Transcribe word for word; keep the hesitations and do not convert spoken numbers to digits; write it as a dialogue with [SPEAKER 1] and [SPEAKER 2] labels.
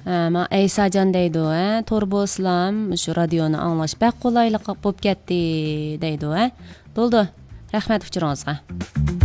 [SPEAKER 1] Ma Aysajon deydi, ha, to'r bo'lsam, shu radioni anglash bak qolaylik bo'lib ketdi deydi, ha. Bo'ldi. Rahmat uchuringizga.